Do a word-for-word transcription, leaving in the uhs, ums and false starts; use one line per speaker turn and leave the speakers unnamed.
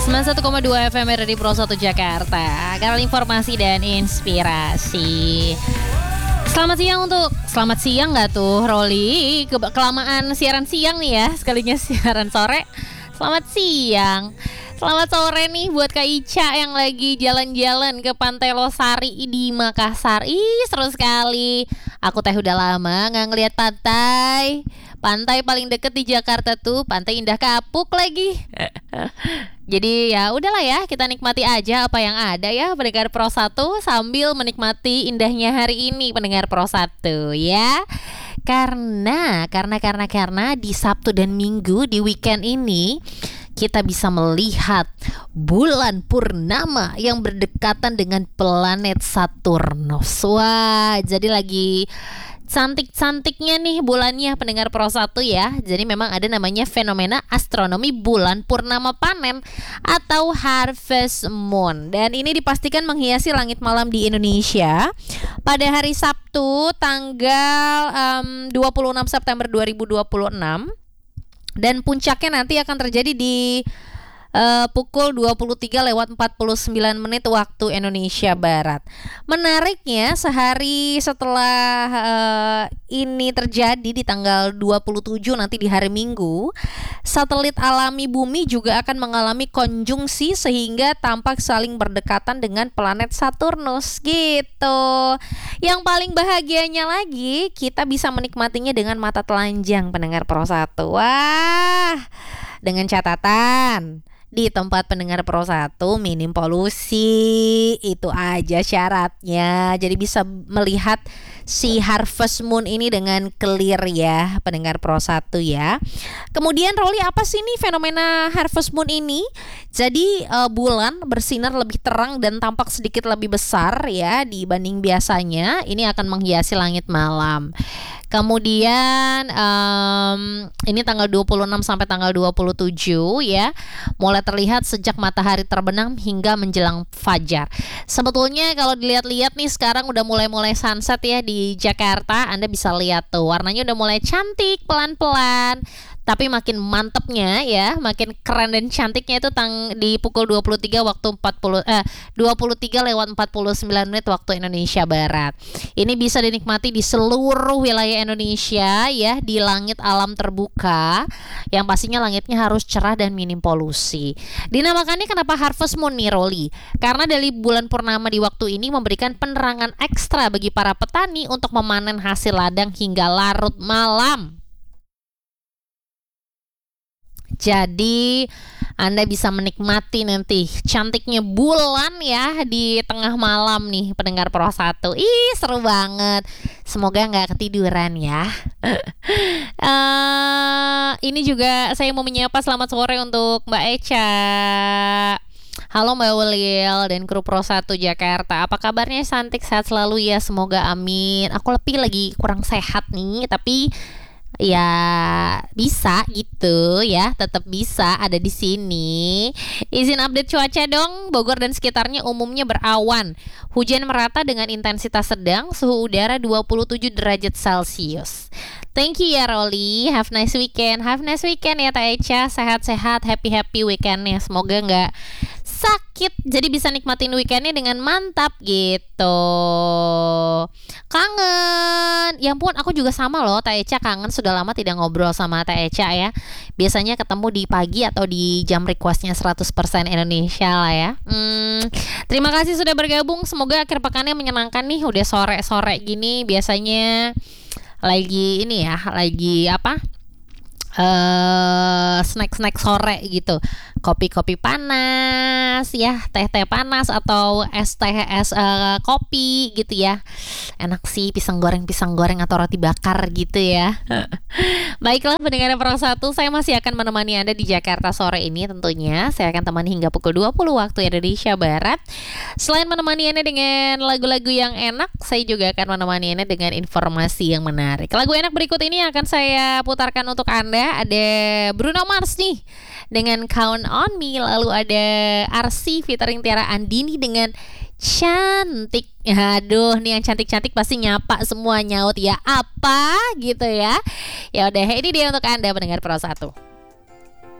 sembilan puluh satu koma dua F M R di Pro satu Jakarta. Kanal informasi dan inspirasi. Selamat siang untuk Selamat siang gak tuh Roli? Ke- Kelamaan siaran siang nih ya, sekalinya siaran sore. Selamat siang. Selamat sore nih buat Kak Ica yang lagi jalan-jalan ke Pantai Losari di Makassar. Ih seru sekali. Aku teh udah lama gak ngeliat pantai. Pantai paling deket di Jakarta tuh Pantai Indah Kapuk lagi. Jadi ya udahlah ya, kita nikmati aja apa yang ada ya pendengar Pro satu sambil menikmati indahnya hari ini pendengar Pro satu ya. Karena karena karena karena di Sabtu dan Minggu di weekend ini kita bisa melihat bulan purnama yang berdekatan dengan planet Saturnus. Wah, jadi lagi cantik-cantiknya nih bulannya pendengar Pro satu ya. Jadi memang ada namanya fenomena astronomi bulan purnama panen atau harvest moon. Dan ini dipastikan menghiasi langit malam di Indonesia pada hari Sabtu tanggal um, dua puluh enam September dua ribu dua puluh enam. Dan puncaknya nanti akan terjadi di uh, pukul dua puluh tiga lewat empat puluh sembilan menit waktu Indonesia Barat. Menariknya sehari setelah uh, ini terjadi di tanggal dua puluh tujuh nanti di hari Minggu, satelit alami bumi juga akan mengalami konjungsi sehingga tampak saling berdekatan dengan planet Saturnus gitu. Yang paling bahagianya lagi, kita bisa menikmatinya dengan mata telanjang pendengar Pro satu. Wah, dengan catatan di tempat pendengar Pro satu minim polusi. Itu aja syaratnya. Jadi bisa melihat si harvest moon ini dengan clear ya pendengar Pro satu ya. Kemudian Roli, apa sih nih fenomena harvest moon ini? Jadi uh, bulan bersinar lebih terang dan tampak sedikit lebih besar ya dibanding biasanya. Ini akan menghiasi langit malam. Kemudian um, ini tanggal dua puluh enam sampai tanggal dua puluh tujuh ya. Mulai terlihat sejak matahari terbenam hingga menjelang fajar. Sebetulnya kalau dilihat-lihat nih sekarang udah mulai-mulai sunset ya di Jakarta. Anda bisa lihat tuh warnanya udah mulai cantik pelan-pelan. Tapi makin mantepnya ya, makin keren dan cantiknya itu tang di pukul dua puluh tiga waktu empat puluh eh dua puluh tiga lewat empat puluh sembilan menit waktu Indonesia Barat. Ini bisa dinikmati di seluruh wilayah Indonesia ya, di langit alam terbuka yang pastinya langitnya harus cerah dan minim polusi. Dinamakannya kenapa harvest moon nih Roli? Karena dari bulan purnama di waktu ini memberikan penerangan ekstra bagi para petani untuk memanen hasil ladang hingga larut malam. Jadi Anda bisa menikmati nanti cantiknya bulan ya di tengah malam nih pendengar Pro satu. Ih seru banget. Semoga gak ketiduran ya. uh, Ini juga saya mau menyapa selamat sore untuk Mbak Eca. Halo Mbak Ulil dan kru Pro satu Jakarta. Apa kabarnya? Cantik, sehat selalu ya. Semoga amin. Aku lebih lagi kurang sehat nih, tapi ya bisa gitu ya, tetap bisa ada di sini. Izin update cuaca dong. Bogor dan sekitarnya umumnya berawan, hujan merata dengan intensitas sedang, suhu udara dua puluh tujuh derajat Celcius. Thank you ya Roli. Have nice weekend. Have nice weekend ya Teh Eca. Sehat-sehat, happy-happy weekendnya. Semoga nggak sakit, jadi bisa nikmatin weekendnya dengan mantap gitu. Kangen. Ya ampun, aku juga sama loh Teh Eca, kangen, sudah lama tidak ngobrol sama Teh Eca ya. Biasanya ketemu di pagi atau di jam requestnya seratus persen Indonesia lah ya. hmm, Terima kasih sudah bergabung. Semoga akhir pekannya menyenangkan nih. Udah sore-sore gini biasanya lagi ini ya, lagi apa, uh, snack-snack sore gitu, kopi-kopi panas ya, teh-teh panas atau es teh es uh, kopi gitu ya. Enak sih, pisang goreng pisang goreng atau roti bakar gitu ya. Baiklah pendengar Pro satu, saya masih akan menemani Anda di Jakarta sore ini tentunya. Saya akan temani hingga pukul dua puluh waktu Indonesia Barat. Selain menemani Anda dengan lagu-lagu yang enak, saya juga akan menemani Anda dengan informasi yang menarik. Lagu enak berikut ini akan saya putarkan untuk Anda. Ada Bruno Mars nih dengan Count on Me. Lalu ada R C featuring Tiara Andini dengan Cantik. Aduh, nih yang cantik-cantik pasti nyapa semua, nyaut ya apa gitu ya. Ya udah, ini dia untuk Anda pendengar Pro satu.